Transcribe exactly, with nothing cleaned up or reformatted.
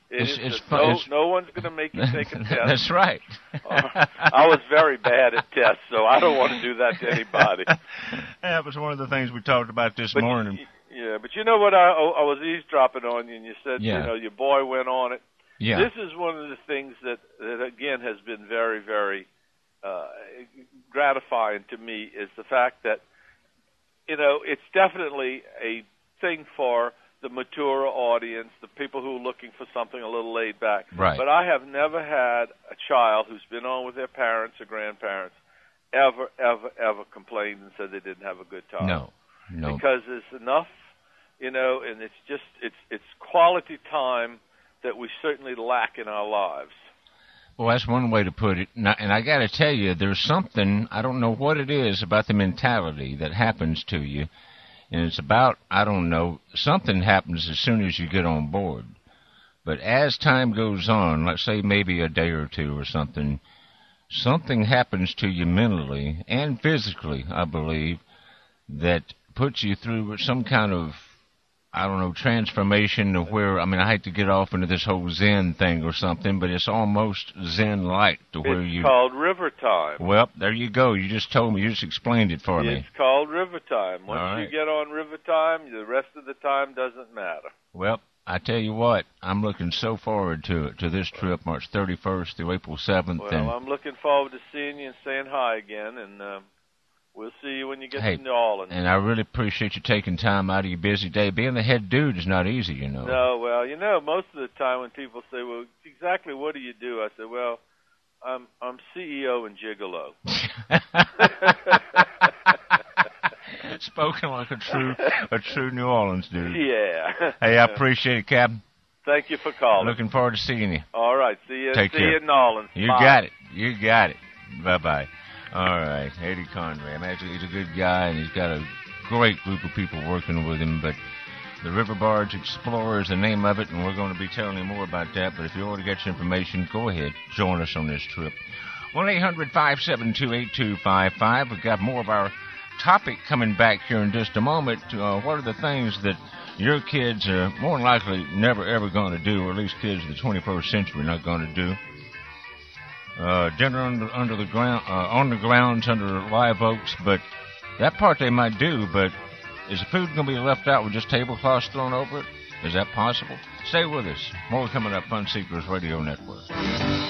It it's, is it's a, fun. no, it's, no one's going to make you take a test. That's right. uh, I was very bad at tests, so I don't want to do that to anybody. That was one of the things we talked about this but, morning. Yeah, but you know what? I, I was eavesdropping on you, and you said, yeah. you know, your boy went on it. Yeah. This is one of the things that, that again, has been very, very uh, gratifying to me is the fact that, you know, it's definitely a thing for the mature audience, the people who are looking for something a little laid back. Right. But I have never had a child who's been on with their parents or grandparents ever, ever, ever complained and said they didn't have a good time. No, no. Because there's enough, you know, and it's just, it's it's quality time that we certainly lack in our lives. Well, that's one way to put it. And I, and I got to tell you, there's something, I don't know what it is about the mentality that happens to you. And it's about, I don't know, something happens as soon as you get on board. But as time goes on, let's say maybe a day or two or something, something happens to you mentally and physically, I believe, that puts you through some kind of, I don't know, transformation of where, I mean, I hate to get off into this whole Zen thing or something, but it's almost Zen-like to where it's you... It's called river time. Well, there you go. You just told me. You just explained it for it's me. It's called river time. Once right. you get on river time, the rest of the time doesn't matter. Well, I tell you what, I'm looking so forward to it, to this trip, March thirty-first through April seventh. Well, and I'm looking forward to seeing you and saying hi again, and... Um, we'll see you when you get hey, to New Orleans. And I really appreciate you taking time out of your busy day. Being the head dude is not easy, you know. No, well, you know, most of the time when people say, well, exactly what do you do? I say, well, I'm I'm C E O and gigolo. Spoken like a true a true New Orleans dude. Yeah. Hey, I appreciate it, Captain. Thank you for calling. Looking forward to seeing you. All right. See you, Take see care. you in New Orleans. You Bye. got it. You got it. Bye-bye. All right, Eddie Conway. I mean, he's a good guy, and he's got a great group of people working with him. But the River Barge Explorer is the name of it, and we're going to be telling you more about that. But if you want to get your information, go ahead. Join us on this trip. one eight hundred five seven two eight two five five. We've got more of our topic coming back here in just a moment. Uh, what are the things that your kids are more than likely never, ever going to do, or at least kids of the twenty-first century are not going to do? Uh, dinner under, under the ground, uh, on the grounds under live oaks, but that part they might do, but is the food going to be left out with just tablecloths thrown over it? Is that possible? Stay with us. More coming up, Fun Seekers Radio Network.